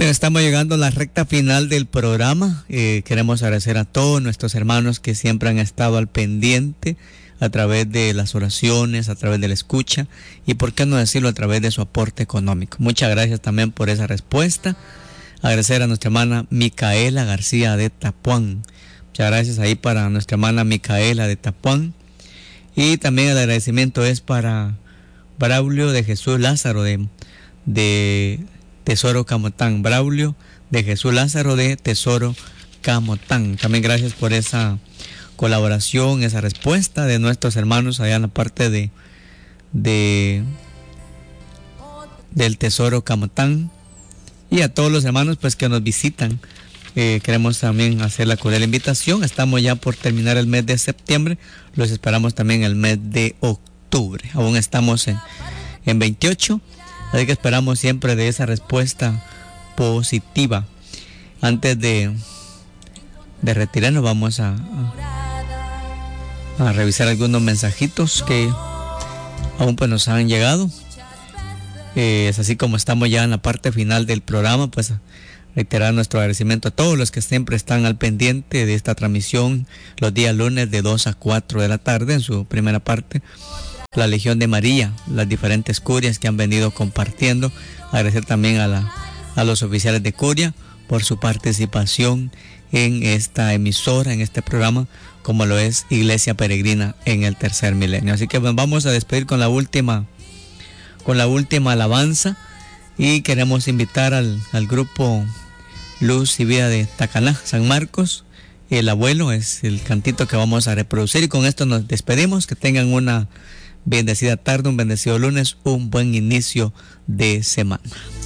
Bueno, estamos llegando a la recta final del programa. Queremos agradecer a todos nuestros hermanos que siempre han estado al pendiente a través de las oraciones, a través de la escucha y, por qué no decirlo, a través de su aporte económico. Muchas gracias también por esa respuesta. Agradecer a nuestra hermana Micaela García de Tapuán. Muchas gracias ahí para nuestra hermana Micaela de Tapuán. Y también el agradecimiento es para Braulio de Jesús Lázaro de Tesoro Camotán. Braulio de Jesús Lázaro de Tesoro Camotán. También gracias por esa colaboración, esa respuesta de nuestros hermanos allá en la parte del Tesoro Camotán. Y a todos los hermanos pues que nos visitan. Queremos también hacer la cordial invitación. Estamos ya por terminar el mes de septiembre. Los esperamos también el mes de octubre. Aún estamos en 28. Así que esperamos siempre de esa respuesta positiva. Antes de retirarnos, vamos a revisar algunos mensajitos que aún pues nos han llegado. Es así como estamos ya en la parte final del programa, pues reiterar nuestro agradecimiento a todos los que siempre están al pendiente de esta transmisión los días lunes de 2 a 4 de la tarde en su primera parte. La Legión de María, las diferentes curias que han venido compartiendo. Agradecer también a los oficiales de curia por su participación en esta emisora, en este programa, como lo es Iglesia Peregrina en el Tercer Milenio. Así que vamos a despedir con la última alabanza y queremos invitar al grupo Luz y Vida de Tacaná, San Marcos. El abuelo es el cantito que vamos a reproducir y con esto nos despedimos. Que tengan una bendecida tarde, un bendecido lunes, un buen inicio de semana.